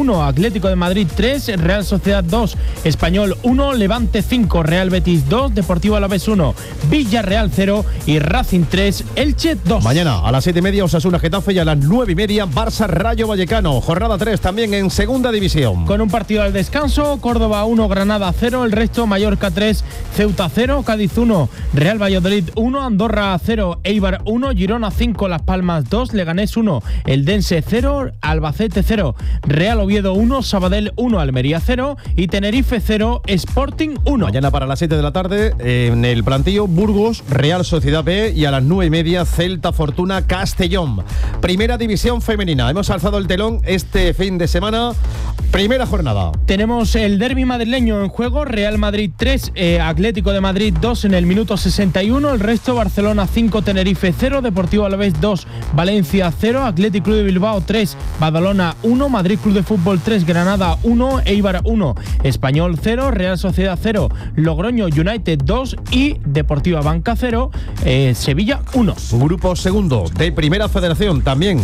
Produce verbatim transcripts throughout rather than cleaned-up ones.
uno, Atlético de Madrid tres, Real Sociedad dos, Español uno, Levante cinco, Real Betis dos, Deportivo Alavés uno, Villarreal cero y Racing tres, Elche dos. Mañana a las siete y media Osasuna Getafe y a las nueve y media Barça Rayo Vallecano. Jornada tres también en segunda división. Con un partido al descanso, Córdoba uno, Granada cero, el resto Mallorca tres, Ceuta cero, Cádiz uno, Real Valladolid uno, Andorra cero, Eibar uno, Girona cinco, Las Palmas dos, Leganés uno, Eldense cero, Albacete cero, Real Oviedo uno, Sabadell uno, Almería cero y Tenerife cero, Sporting uno. Mañana para las siete de la tarde en el plantío Burgos, Real Sociedad B y a las nueve y media Celta Fortuna Castellón. Primera división femenina. Hemos alzado el telón este fin de semana. Primera jornada. Tenemos el derbi madrileño en juego. Real Madrid tres, eh, Atlético de Madrid dos en el minuto sesenta y uno. El resto Barcelona cinco, Tenerife cero, Deportivo Alavés dos, Valencia cero, Athletic Club de Bilbao tres, Badalona uno, Madrid Club de Fútbol tres, Granada uno, Eibar uno, Español cero, Real Sociedad cero, Logroño United dos y Deportiva Banca cero, eh, Sevilla uno. Grupo segundo de Primera Federación también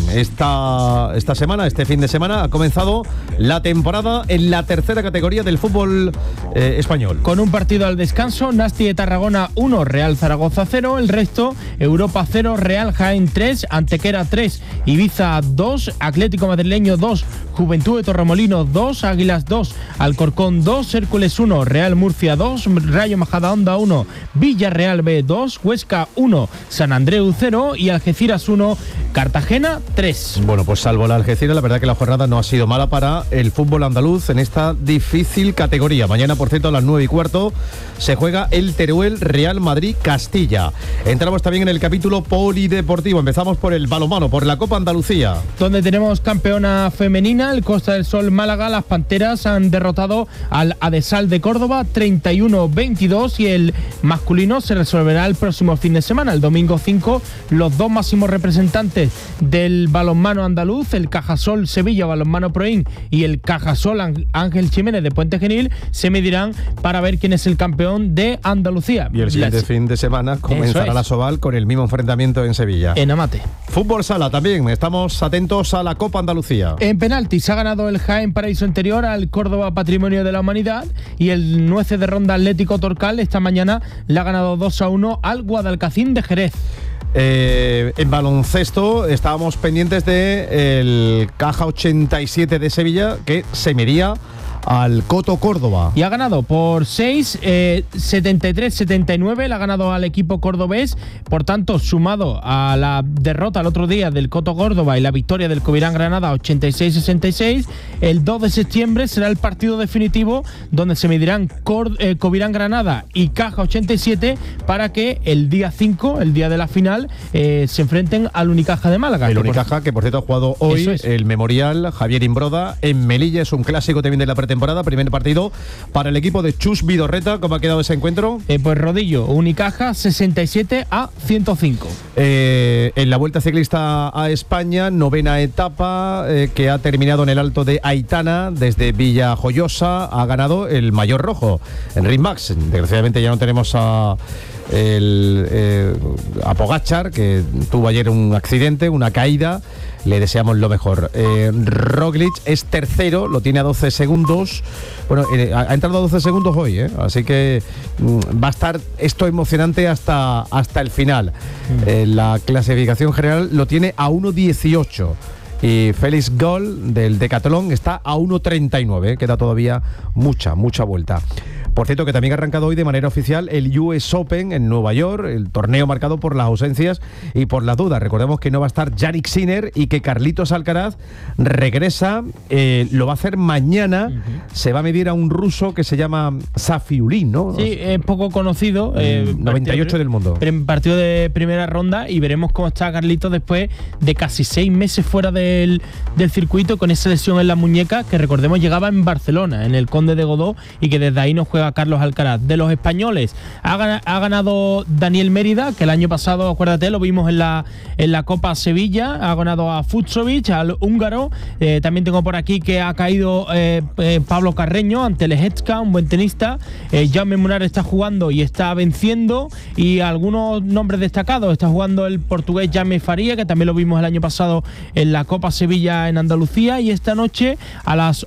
esta, esta semana, este fin de semana ha comenzado la temporada en la tercera categoría del fútbol eh, español. Con un partido al descanso, Nasti de Tarragona uno, Real Zaragoza cero, el resto Europa cero, Real Jaén tres, Antequera tres, Ibiza dos, Atlético Madrileño dos, Juventud de Torremolinos dos, Águilas dos, Alcorcón dos, Hércules uno, Real Murcia dos, Rayo Majadahonda uno, Villarreal B dos, Huesca uno, San Andreu cero y Algeciras uno, Cartagena tres. Bueno, pues salvo la Algeciras, la verdad que la jornada no ha sido mala para el fútbol andaluz en esta difícil categoría. Mañana, por cierto, a las nueve y cuarto se juega el Teruel Real Madrid Castilla. Entramos también en el capítulo polideportivo. Empezamos por el balonmano, por la Copa Andalucía, donde tenemos campeona femenina, el Costa del Sol Málaga. Las Panteras han derrotado al Adesal de Córdoba treinta y uno veintidós y el masculino se resolverá el próximo fin de semana, el domingo cinco. Los dos máximos representantes del balonmano andaluz, el Cajasol Sevilla Balonmano Proin y el Cajasol Ángel Jiménez de Puente Genil, se medirán para ver quién es el campeón de Andalucía. Y el siguiente Las... fin de semana comenzará la Sobal con el mismo enfrentamiento en Sevilla. En Amate. Fútbol sala también, estamos atentos a la Copa Andalucía. En penaltis ha ganado el Jaén Paraíso Interior al Córdoba Patrimonio de la Humanidad y el Nueces de Ronda Atlético Torcal esta mañana le ha ganado dos a uno al Guadalcacín de Jerez. Eh, en baloncesto estábamos pendientes del Caja ochenta y siete de Sevilla, que se medía al Coto Córdoba. Y ha ganado por seis, eh, setenta y tres setenta y nueve, le ha ganado al equipo cordobés. Por tanto, sumado a la derrota el otro día del Coto Córdoba y la victoria del Covirán Granada ochenta y seis sesenta y seis, el dos de septiembre será el partido definitivo donde se medirán Cor- eh, Covirán Granada y Caja ochenta y siete para que el día cinco, el día de la final, eh, se enfrenten al Unicaja de Málaga. El Unicaja, por... que por cierto ha jugado hoy es. el Memorial Javier Imbroda en Melilla, es un clásico también de la pretemporada. Primer partido para el equipo de Chus Vidorreta. ¿Cómo ha quedado ese encuentro? Eh, pues Rodillo, Unicaja sesenta y siete a ciento cinco. Eh, en la Vuelta Ciclista a España, novena etapa eh, que ha terminado en el Alto de Aitana desde Villajoyosa, ha ganado el mayor rojo, Enric Max. Desgraciadamente ya no tenemos a el eh, a Pogačar, que tuvo ayer un accidente, una caída. Le deseamos lo mejor. Eh, Roglic es tercero, lo tiene a doce segundos. Bueno, eh, ha entrado a doce segundos hoy, ¿eh? Así que mm, va a estar esto emocionante hasta, hasta el final. Mm. Eh, la clasificación general lo tiene a uno dieciocho. Y Félix Gol del Decathlon está a uno treinta y nueve. Queda todavía mucha, mucha vuelta. Por cierto, que también ha arrancado hoy de manera oficial el U S Open en Nueva York, el torneo marcado por las ausencias y por las dudas. Recordemos que no va a estar Yannick Sinner y que Carlitos Alcaraz regresa, eh, lo va a hacer mañana. Uh-huh. Se va a medir a un ruso que se llama Safiulin, ¿no? Sí, es poco conocido. Eh, noventa y ocho del mundo. Partido de primera ronda y veremos cómo está Carlitos después de casi seis meses fuera del, del circuito con esa lesión en la muñeca que recordemos llegaba en Barcelona, en el Conde de Godó, y que desde ahí no juega Carlos Alcaraz. De los españoles ha, gan- ha ganado Daniel Mérida, que el año pasado, acuérdate, lo vimos en la, en la Copa Sevilla. Ha ganado a Fucsovic, al húngaro. Eh, también tengo por aquí que ha caído eh, eh, Pablo Carreño ante Lehecka, un buen tenista. Eh, Jaume Munar está jugando y está venciendo. Y algunos nombres destacados. Está jugando el portugués Jaime Faría, que también lo vimos el año pasado en la Copa Sevilla en Andalucía. Y esta noche a las